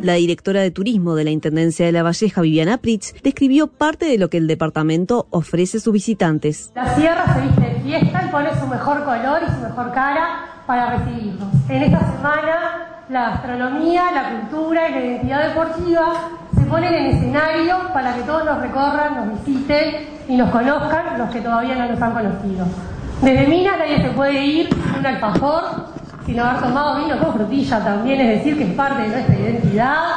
La directora de turismo de la Intendencia de La Valleja, Viviana Pritz, describió parte de lo que el departamento ofrece a sus visitantes. La sierra se viste de fiesta y pone su mejor color y su mejor cara para recibirnos. En esta semana, la gastronomía, la cultura y la identidad deportiva se ponen en escenario para que todos nos recorran, nos visiten y nos conozcan los que todavía no nos han conocido. Desde Minas nadie se puede ir sin un alfajor, sin haber tomado vino con frutilla también, es decir, que es parte de nuestra identidad.